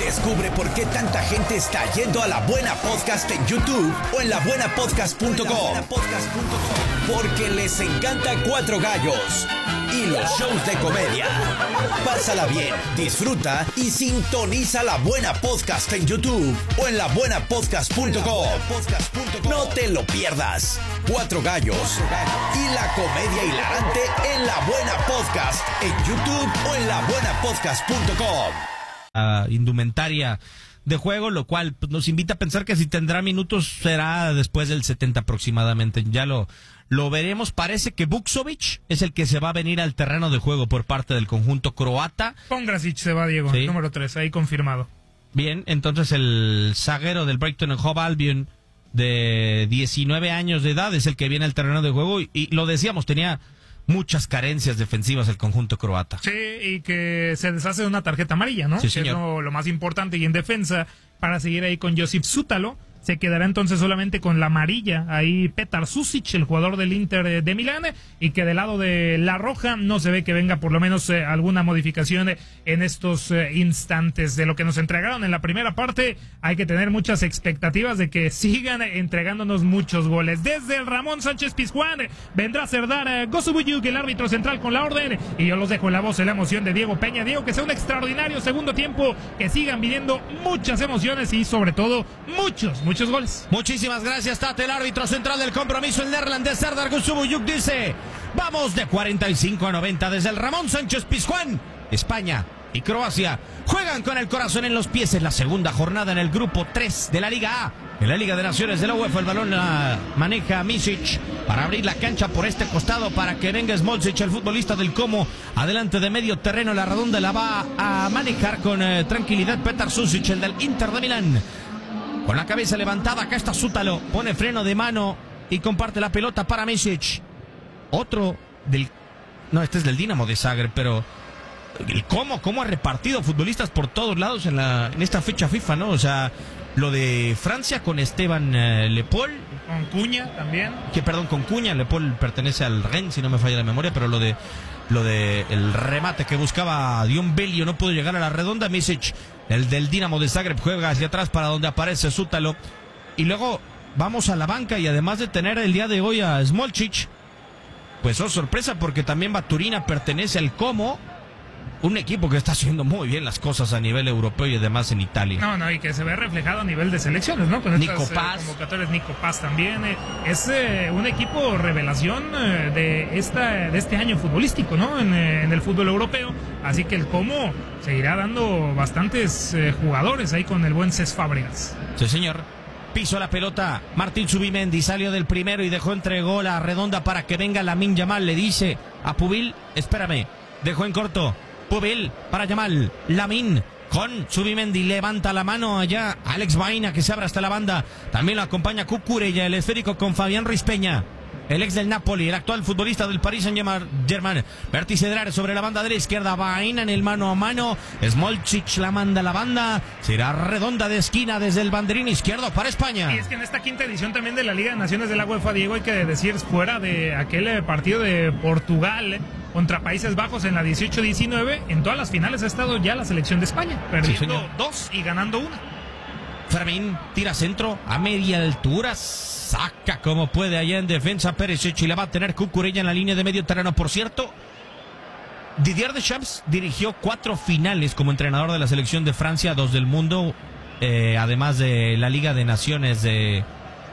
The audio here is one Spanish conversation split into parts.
Descubre por qué tanta gente está yendo a La Buena Podcast en YouTube o en labuenapodcast.com. Porque les encanta Cuatro Gallos y los shows de comedia. Pásala bien, disfruta y sintoniza La Buena Podcast en YouTube o en labuenapodcast.com. No te lo pierdas. Cuatro Gallos y la comedia hilarante en La Buena Podcast en YouTube o en labuenapodcast.com. Indumentaria de juego, lo cual pues, nos invita a pensar que si tendrá minutos será después del 70 aproximadamente. Ya lo veremos. Parece que Vuksovic es el que se va a venir al terreno de juego por parte del conjunto croata. Pongrasic se va, Diego, sí. Número 3, ahí confirmado. Bien, entonces el zaguero del Brighton and Hove Albion de 19 años de edad es el que viene al terreno de juego y lo decíamos, tenía muchas carencias defensivas el conjunto croata. Sí, y que se deshace de una tarjeta amarilla, ¿no? Sí, que es lo más importante. Y en defensa, para seguir ahí con Josip Sútalo, se quedará entonces solamente con la amarilla. Ahí Petar Susic, el jugador del Inter de Milán, y que del lado de la roja no se ve que venga por lo menos alguna modificación en estos instantes. De lo que nos entregaron en la primera parte, hay que tener muchas expectativas de que sigan entregándonos muchos goles. Desde el Ramón Sánchez Pizjuán vendrá Serdar Gozubuyuk, el árbitro central, con la orden, y yo los dejo en la voz y la emoción de Diego Peña. Diego, que sea un extraordinario segundo tiempo, que sigan viviendo muchas emociones y sobre todo muchos goles. Muchísimas gracias, Tate. El árbitro central del compromiso, el neerlandés Serdar Gozubuyuk, dice: vamos de 45 a 90 desde el Ramón Sánchez Pizjuán. España y Croacia juegan con el corazón en los pies en la segunda jornada en el grupo 3 de la Liga A. En la Liga de Naciones de la UEFA, el balón la maneja Misic para abrir la cancha por este costado para que venga Smolcic, el futbolista del Como, adelante de medio terreno. La redonda la va a manejar con tranquilidad Petar Susic, el del Inter de Milán. Con la cabeza levantada, acá está Sútalo, pone freno de mano y comparte la pelota para Misic. Otro del... No, este es del Dinamo de Zagreb, pero... ¿Cómo ha repartido futbolistas por todos lados en esta fecha FIFA, ¿no? O sea, lo de Francia con Esteban Le Paul. Con Cuña también. Con Cuña. Le Paul pertenece al Rennes, si no me falla la memoria, pero lo de el remate que buscaba Dion Belio no pudo llegar a la redonda. Misic, el del Dinamo de Zagreb, juega hacia atrás para donde aparece Sútalo. Y luego vamos a la banca, y además de tener el día de hoy a Smolcic, pues sorpresa, porque también Baturina pertenece al Como, un equipo que está haciendo muy bien las cosas a nivel europeo y además en Italia. No, y que se ve reflejado a nivel de selecciones, ¿no? Con Nico estas Paz. convocatorias. Nico Paz también. Es un equipo revelación de este año futbolístico, ¿no? En el fútbol europeo. Así que el Como seguirá dando bastantes jugadores ahí con el buen Cesc Fábregas. Sí, señor. Piso la pelota, Martín Zubimendi salió del primero y entregó la redonda para que venga Lamine Yamal. Le dice a Pubil: espérame, dejó en corto. Pubil para Yamal, Lamine con Zubimendi, levanta la mano allá Alex Baena, que se abre hasta la banda. También lo acompaña Cucurella, el esférico con Fabián Ruiz Peña, el ex del Napoli, el actual futbolista del Paris Saint-Germain. Berti Cedrar sobre la banda de la izquierda, Baena en el mano a mano, Smolcic la manda a la banda, será redonda de esquina desde el banderín izquierdo para España. Y es que en esta quinta edición también de la Liga de Naciones de la UEFA, Diego, hay que decir, fuera de aquel partido de Portugal contra Países Bajos en la 18-19, en todas las finales ha estado ya la selección de España, perdiendo 2 y ganando 1. Fermín tira centro a media altura, saca como puede allá en defensa Perisic, y la va a tener Cucurella en la línea de medio terreno. Por cierto, Didier Deschamps dirigió 4 finales como entrenador de la selección de Francia, 2 del mundo, además de la Liga de Naciones de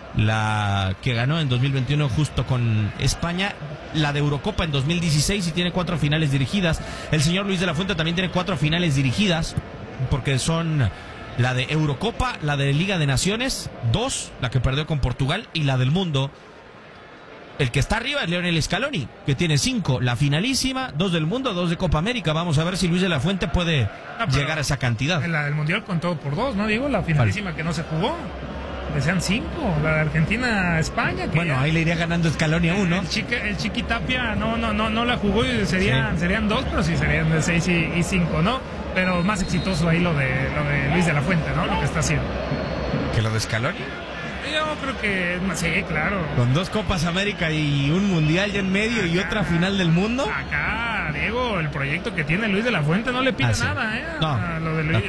la que ganó en 2021 justo con España, la de Eurocopa en 2016, y tiene 4 finales dirigidas. El señor Luis de la Fuente también tiene 4 finales dirigidas, porque son la de Eurocopa, la de Liga de Naciones, 2, la que perdió con Portugal, y la del mundo. El que está arriba es Lionel Scaloni, que tiene 5, la finalísima, 2 del mundo, 2 de Copa América. Vamos a ver si Luis de la Fuente puede llegar a esa cantidad. La del Mundial contó por 2, ¿no, Diego? La finalísima que no se jugó. Desean 5, la de Argentina-España. Bueno, ahí le iría ganando Scaloni a 1. El Chiqui Tapia no la jugó, y serían 2, pero sí serían de 6 y 5, ¿no? Pero más exitoso ahí lo de Luis de la Fuente, ¿no? Lo que está haciendo. ¿Que lo de Scaloni? Yo creo que sí, claro. Con 2 Copas América y un Mundial ya en medio, y otra final del mundo. Acá, Diego, el proyecto que tiene Luis de la Fuente no le pide nada, ¿eh? No, lo de Luis,